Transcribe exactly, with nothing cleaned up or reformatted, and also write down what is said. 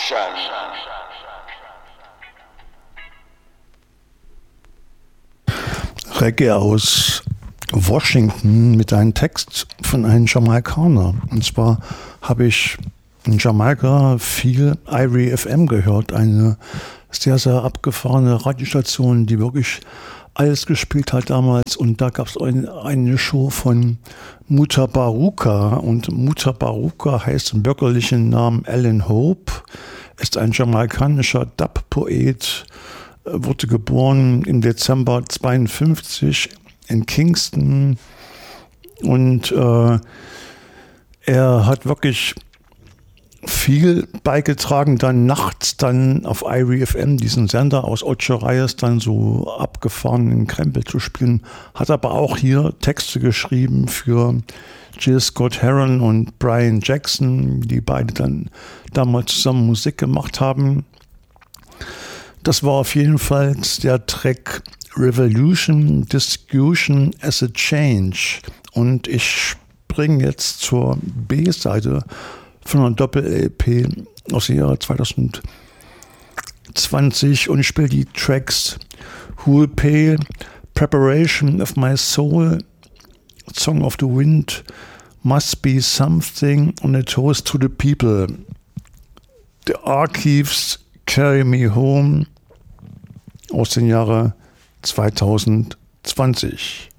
Reggae aus Washington mit einem Text von einem Jamaikaner. Und zwar habe ich in Jamaika viel Irie F M gehört, eine sehr, sehr abgefahrene Radiostation, die wirklich alles gespielt hat damals. Und da gab es ein, eine Show von Mutabaruka. Und Mutabaruka heißt im bürgerlichen Namen Alan Hope, ist ein jamaikanischer Dub-Poet, wurde geboren im Dezember zweiundfünfzig in Kingston. Und äh, er hat wirklich viel beigetragen, dann nachts dann auf Irie F M, diesen Sender aus Ocho Rios, dann so abgefahrenen Krempel zu spielen. Hat aber auch hier Texte geschrieben für Jill Scott Heron und Brian Jackson, die beide dann damals zusammen Musik gemacht haben. Das war auf jeden Fall der Track Revolution, Discussion as a Change. Und ich springe jetzt zur B-Seite von einer Doppel-L P aus dem Jahr zwanzig zwanzig und ich spiele die Tracks Who Will Pay, Preparation of My Soul, Song of the Wind, Must Be Something und A Toast to the People. The Archives Carry Me Home aus dem Jahre zwanzig zwanzig.